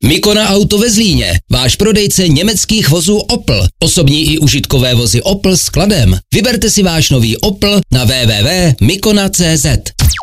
Mikona Auto ve Zlíně, váš prodejce německých vozů Opel, osobní i užitkové vozy Opel s skladem. Vyberte si váš nový Opel na www.mikona.cz.